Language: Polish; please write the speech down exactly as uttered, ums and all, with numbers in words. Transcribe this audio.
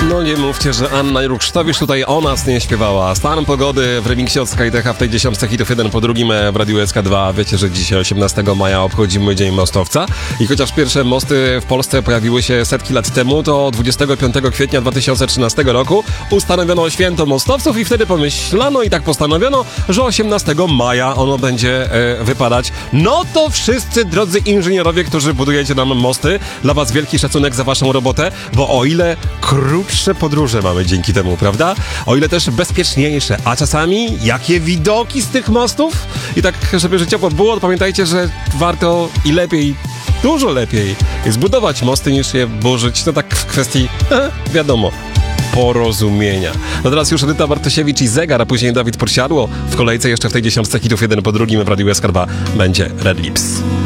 No nie mówcie, że Anna Jurksztowicz tutaj o nas nie śpiewała. Stan pogody w remiksie od Skytecha w tej dziesiątce hitów jeden po drugim w Radiu S K dwa. Wiecie, że dzisiaj osiemnastego maja obchodzimy Dzień Mostowca i chociaż pierwsze mosty w Polsce pojawiły się setki lat temu, to dwudziestego piątego kwietnia dwa tysiące trzynastego roku ustanowiono święto mostowców i wtedy pomyślano i tak postanowiono, że osiemnastego maja ono będzie e, wypadać. No to wszyscy drodzy inżynierowie, którzy budujecie nam mosty, dla was wielki szacunek za waszą robotę, bo o ile krótsze podróże mamy dzięki temu, prawda? O ile też bezpieczniejsze, a czasami jakie widoki z tych mostów? I tak, żeby życiowo było, to pamiętajcie, że warto i lepiej, dużo lepiej zbudować mosty niż je burzyć. No tak w kwestii, e, wiadomo, porozumienia. No teraz już Edyta Bartosiewicz i Zegar, a później Dawid Podsiadło. W kolejce jeszcze w tej dziesiątce hitów jeden po drugim w Radiu S K dwa będzie Red Lips.